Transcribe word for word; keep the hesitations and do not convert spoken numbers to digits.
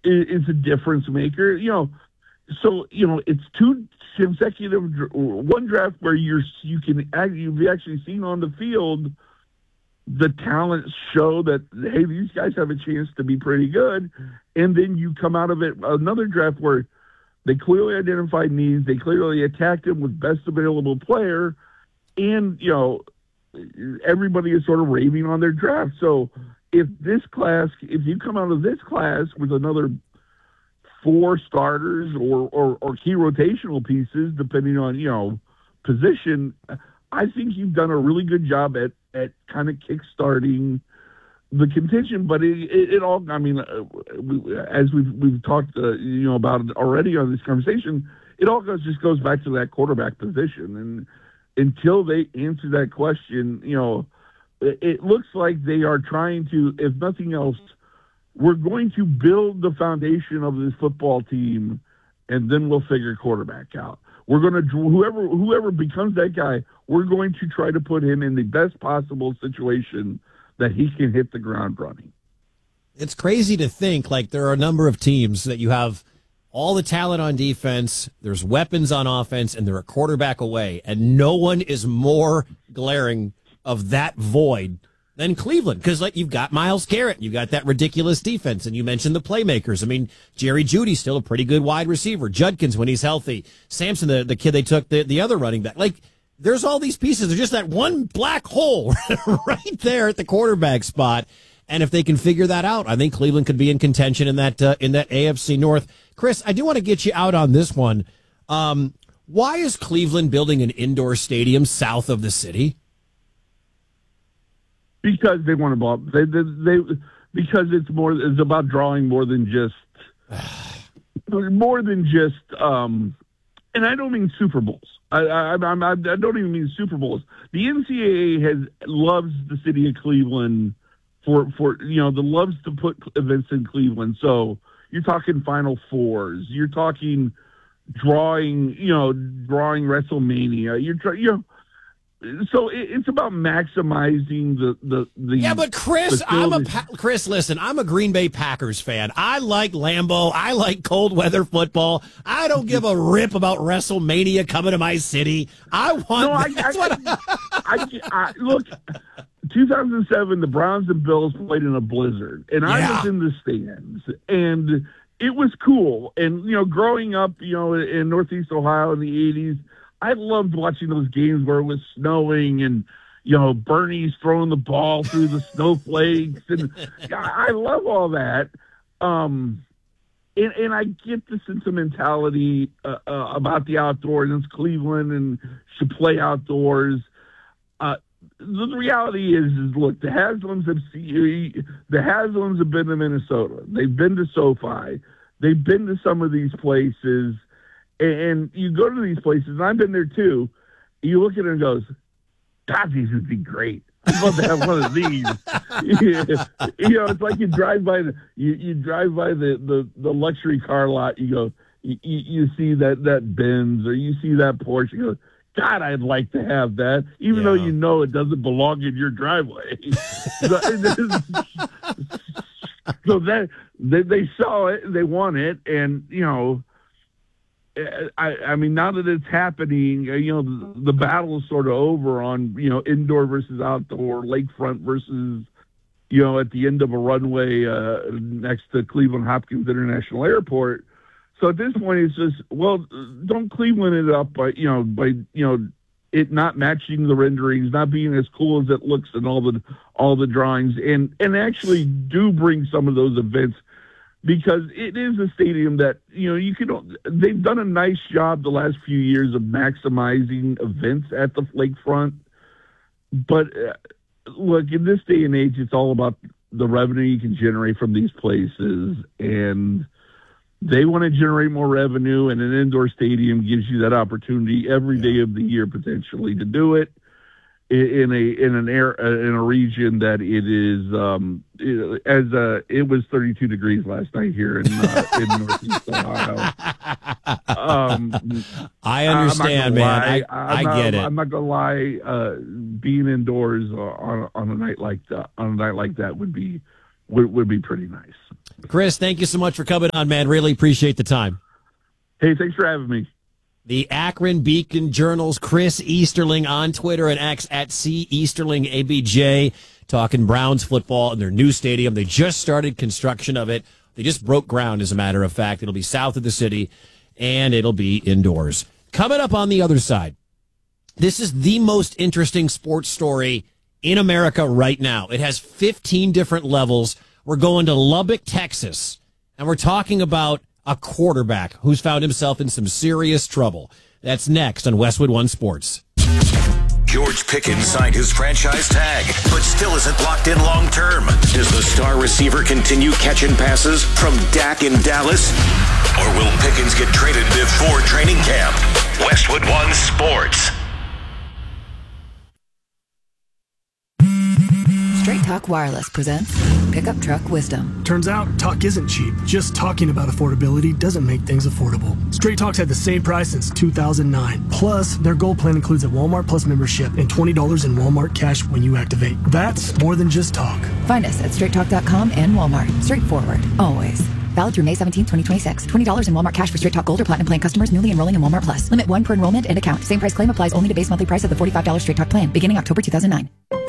is a difference maker. You know, so you know it's two consecutive one draft where you're you can you've actually seen on the field the talent show that, hey, these guys have a chance to be pretty good, and then you come out of it another draft where they clearly identified needs, they clearly attacked him with best available player, and you know everybody is sort of raving on their draft. So if this class, if you come out of this class with another four starters or, or, or key rotational pieces, depending on, you know, position, I think you've done a really good job at, at kind of kickstarting the contention. But it, it, it all, I mean, uh, we, as we've, we've talked, uh, you know, about it already on this conversation, it all goes, just goes back to that quarterback position. And until they answer that question, you know, it, it looks like they are trying to, if nothing else, we're going to build the foundation of this football team, and then we'll figure quarterback out. We're going to, whoever whoever becomes that guy, we're going to try to put him in the best possible situation that he can hit the ground running. It's crazy to think, like, there are a number of teams that you have all the talent on defense, there's weapons on offense, and they're a quarterback away, and no one is more glaring of that void than Cleveland, because like you've got Myles Garrett, you've got that ridiculous defense, and you mentioned the playmakers. I mean, Jerry Jeudy's still a pretty good wide receiver. Judkins when he's healthy. Samson, the, the kid they took, the, the other running back. Like, there's all these pieces. There's just that one black hole right there at the quarterback spot. And if they can figure that out, I think Cleveland could be in contention in that uh, in that A F C North. Chris, I do want to get you out on this one. Um, why is Cleveland building an indoor stadium south of the city? Because they want to ball. They, they, they because it's more. It's about drawing more than just more than just. Um, and I don't mean Super Bowls. I, I, I, I don't even mean Super Bowls. The N C double A has loves the city of Cleveland for for you know the loves to put events in Cleveland. So you're talking Final Fours. You're talking drawing. You know, drawing WrestleMania. You're trying. You know. So it's about maximizing the the, the yeah, but Chris, I'm a facilities. Chris. Listen, I'm a Green Bay Packers fan. I like Lambeau. I like cold weather football. I don't give a rip about WrestleMania coming to my city. I want. No, I, that's I, what I, I, I look. two thousand seven, the Browns and Bills played in a blizzard, and I Yeah. was in the stands, and it was cool. And you know, growing up, you know, in Northeast Ohio in the eighties. I loved watching those games where it was snowing and, you know, Bernie's throwing the ball through the snowflakes. And I love all that. Um, and, and I get the sentimentality uh, uh, about the outdoors. And it's Cleveland and should play outdoors. Uh, the reality is, is look, the Haslams have seen, the Haslams have been to Minnesota. They've been to SoFi. They've been to some of these places. And you go to these places, and I've been there too. You look at it and goes, God, these would be great. I'd love to have one of these. Yeah. You know, it's like you drive by the you, you drive by the, the, the luxury car lot. You go, you, you see that that Benz or you see that Porsche. You go, God, I'd like to have that, even Yeah. though you know it doesn't belong in your driveway. so, so that they, they saw it, they want it, and you know. I, I mean, now that it's happening, you know, the, the battle is sort of over on, you know, indoor versus outdoor, lakefront versus, you know, at the end of a runway uh, next to Cleveland Hopkins International Airport. So at this point, it's just, well, don't Cleveland it up by, you know, by, you know, it not matching the renderings, not being as cool as it looks in all the all the drawings, and and actually do bring some of those events. Because it is a stadium that, you know, you can, they've done a nice job the last few years of maximizing events at the lakefront. But uh, look, in this day and age, it's all about the revenue you can generate from these places. And they want to generate more revenue, and an indoor stadium gives you that opportunity every day of the year potentially to do it. In a in an air in a region that it is um, it, as uh it was thirty-two degrees last night here in uh, in Northeast Ohio. Um, I understand, man. I, I not, get it. I'm not gonna lie. Uh, being indoors on on a night like that on a night like that would be would, would be pretty nice. Chris, thank you so much for coming on, man. Really appreciate the time. Hey, thanks for having me. The Akron Beacon Journal's Chris Easterling on Twitter and X at C Easterling A B J, talking Browns football in their new stadium. They just started construction of it. They just broke ground, as a matter of fact. It'll be south of the city, and it'll be indoors. Coming up on the other side, this is the most interesting sports story in America right now. It has fifteen different levels. We're going to Lubbock, Texas, and we're talking about a quarterback who's found himself in some serious trouble. That's next on Westwood One Sports. George Pickens signed his franchise tag, but still isn't locked in long term. Does the star receiver continue catching passes from Dak in Dallas? Or will Pickens get traded before training camp? Westwood One Sports. Straight Talk Wireless presents Pickup Truck Wisdom. Turns out, talk isn't cheap. Just talking about affordability doesn't make things affordable. Straight Talk's had the same price since two thousand nine. Plus, their Gold plan includes a Walmart Plus membership and twenty dollars in Walmart cash when you activate. That's more than just talk. Find us at straight talk dot com and Walmart. Straightforward, always. Valid through May seventeenth, twenty twenty-six. twenty dollars in Walmart cash for Straight Talk Gold or Platinum plan customers newly enrolling in Walmart Plus. Limit one per enrollment and account. Same price claim applies only to base monthly price of the forty-five dollars Straight Talk plan beginning October two thousand nine.